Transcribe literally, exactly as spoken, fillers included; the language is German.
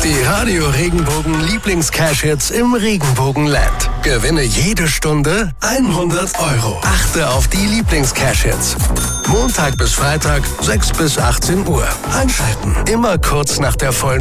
Die Radio Regenbogen Lieblings-Cash-Hits im Regenbogenland. Gewinne jede Stunde hundert Euro. Achte auf die Lieblings-Cash-Hits. Montag bis Freitag, sechs bis achtzehn Uhr. Einschalten. Immer kurz nach der vollen